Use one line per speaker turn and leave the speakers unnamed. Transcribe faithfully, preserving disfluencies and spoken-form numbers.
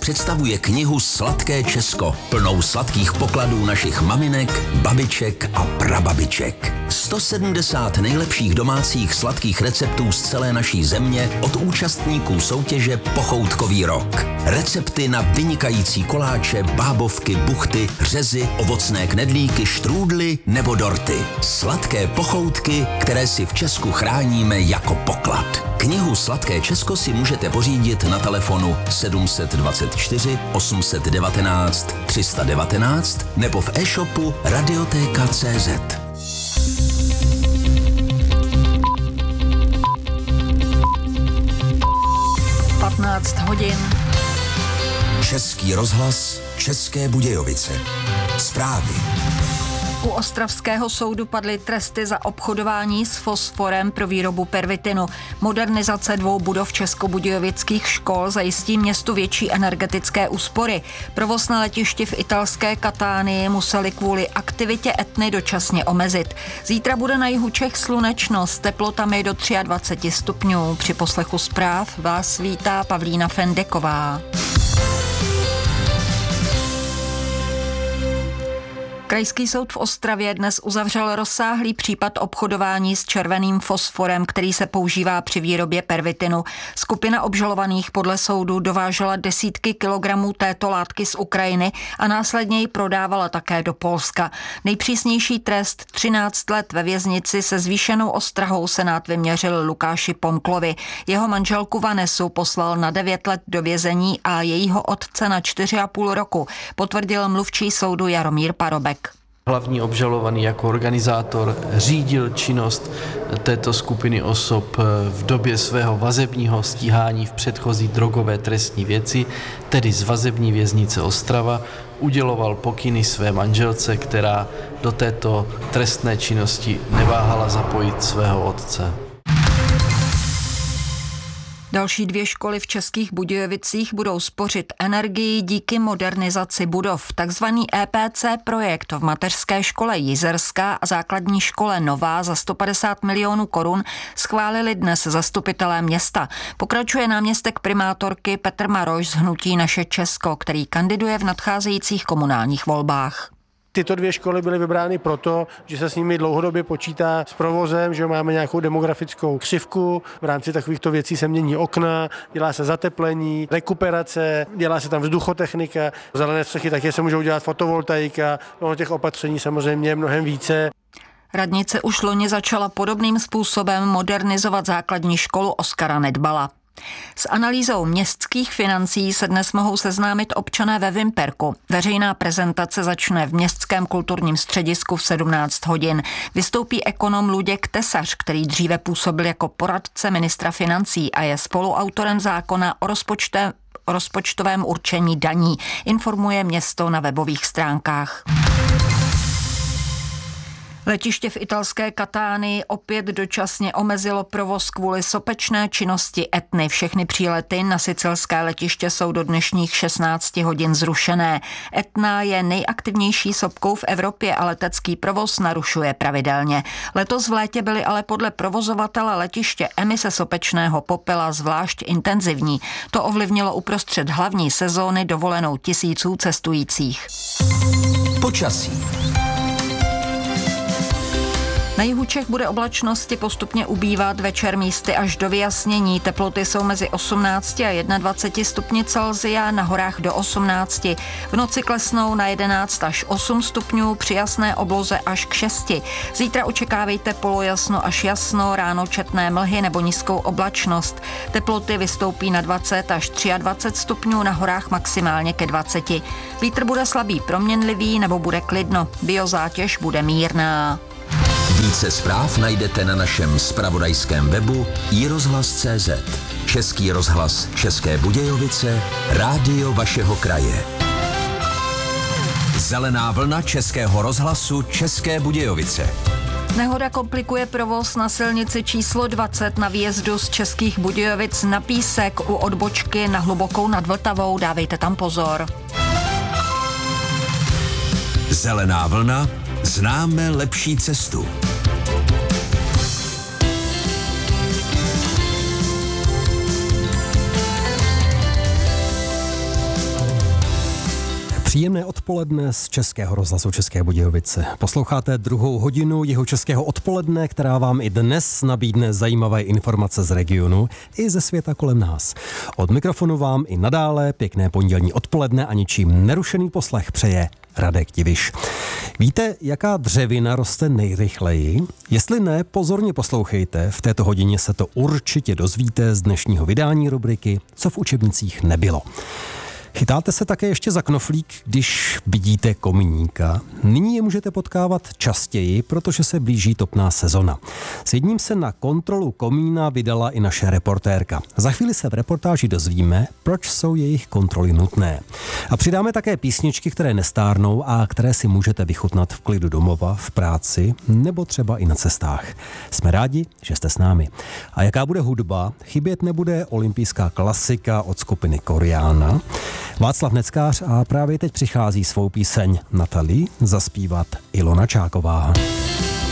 představuje knihu Sladké Česko, plnou sladkých pokladů našich maminek, babiček a prababiček. sto sedmdesát nejlepších domácích sladkých receptů z celé naší země od účastníků soutěže Pochoutkový rok. Recepty na vynikající koláče, bábovky, buchty, řezy, ovocné knedlíky, štrůdly nebo dorty. Sladké pochoutky, které si v Česku chráníme jako poklad. Knihu Sladké Česko si můžete pořídit na telefonu sedm set dvacet čtyři osm set devatenáct tři sta devatenáct nebo v e-shopu radioteka tečka cé zet.
patnáct hodin.
Český rozhlas, České Budějovice. Zprávy.
U ostravského soudu padly tresty za obchodování s fosforem pro výrobu pervitinu. Modernizace dvou budov českobudějovických škol zajistí městu větší energetické úspory. Provoz na letišti v italské Katánii museli kvůli aktivitě Etny dočasně omezit. Zítra bude na jihu Čech slunečno s teplotami do dvacet tři stupňů. Při poslechu zpráv vás vítá Pavlína Fendeková. Krajský soud v Ostravě dnes uzavřel rozsáhlý případ obchodování s červeným fosforem, který se používá při výrobě pervitinu. Skupina obžalovaných podle soudu dovážela desítky kilogramů této látky z Ukrajiny a následně ji prodávala také do Polska. Nejpřísnější trest třináct let ve věznici se zvýšenou ostrahou senát vyměřil Lukáši Pomklovi. Jeho manželku Vanesu poslal na devět let do vězení a jejího otce na čtyři a půl roku, potvrdil mluvčí soudu Jaromír Parobek.
Hlavní obžalovaný jako organizátor řídil činnost této skupiny osob v době svého vazebního stíhání v předchozí drogové trestní věci, tedy z vazební věznice Ostrava, uděloval pokyny své manželce, která do této trestné činnosti neváhala zapojit svého otce.
Další dvě školy v Českých Budějovicích budou spořit energii díky modernizaci budov. Takzvaný E P C projekt v mateřské škole Jizerská a základní škole Nová za sto padesát milionů korun schválili dnes zastupitelé města. Pokračuje náměstek primátorky Petr Maroš z hnutí Naše Česko, který kandiduje v nadcházejících komunálních volbách.
Tyto dvě školy byly vybrány proto, že se s nimi dlouhodobě počítá s provozem, že máme nějakou demografickou křivku. V rámci takovýchto věcí se mění okna, dělá se zateplení, rekuperace, dělá se tam vzduchotechnika, zelené střechy také se můžou dělat fotovoltaika, no těch opatření samozřejmě je mnohem více.
Radnice už loni začala podobným způsobem modernizovat základní školu Oskara Nedbala. S analýzou městských financí se dnes mohou seznámit občané ve Vimperku. Veřejná prezentace začne v městském kulturním středisku v sedmnáct hodin. Vystoupí ekonom Luděk Tesař, který dříve působil jako poradce ministra financí a je spoluautorem zákona o rozpočte, o rozpočtovém určení daní, informuje město na webových stránkách. Letiště v italské Katánii opět dočasně omezilo provoz kvůli sopečné činnosti Etny. Všechny přílety na sicilské letiště jsou do dnešních šestnáct hodin zrušené. Etna je nejaktivnější sopkou v Evropě a letecký provoz narušuje pravidelně. Letos v létě byly ale podle provozovatele letiště emise sopečného popela zvlášť intenzivní. To ovlivnilo uprostřed hlavní sezóny dovolenou tisíců cestujících.
Počasí.
Na jihu Čech bude oblačnosti postupně ubývat, večer místy až do vyjasnění. Teploty jsou mezi osmnáct a dvacet jedna stupni Celsia, na horách do osmnáct. V noci klesnou na jedenáct až osm stupňů, při jasné obloze až k šesti. Zítra očekávejte polojasno až jasno, ráno četné mlhy nebo nízkou oblačnost. Teploty vystoupí na dvacet až dvacet tři stupňů, na horách maximálně ke dvaceti. Vítr bude slabý proměnlivý nebo bude klidno. Biozátěž bude mírná.
Více zpráv najdete na našem zpravodajském webu i rozhlas tečka cé zet. Český rozhlas České Budějovice, rádio vašeho kraje. Zelená vlna Českého rozhlasu České Budějovice.
Nehoda komplikuje provoz na silnici číslo dvacet na výjezdu z Českých Budějovic na Písek u odbočky na Hlubokou nad Vltavou. Dávejte tam pozor.
Zelená vlna. Známe lepší cestu.
Příjemné odpoledne z Českého rozhlasu České Budějovice. Posloucháte druhou hodinu jeho českého odpoledne, která vám i dnes nabídne zajímavé informace z regionu i ze světa kolem nás. Od mikrofonu vám i nadále pěkné pondělní odpoledne a ničím nerušený poslech přeje Radek Diviš. Víte, jaká dřevina roste nejrychleji? Jestli ne, pozorně poslouchejte. V této hodině se to určitě dozvíte z dnešního vydání rubriky Co v učebnicích nebylo. Chytáte se také ještě za knoflík, když vidíte komíníka. Nyní je můžete potkávat častěji, protože se blíží topná sezona. S jedním se na kontrolu komína vydala i naše reportérka. Za chvíli se v reportáži dozvíme, proč jsou jejich kontroly nutné. A přidáme také písničky, které nestárnou a které si můžete vychutnat v klidu domova, v práci nebo třeba i na cestách. Jsme rádi, že jste s námi. A jaká bude hudba? Chybět nebude olympijská klasika od skupiny Koriána. Václav Neckář a právě teď přichází svou píseň Natalie zaspívat Ilona Čáková.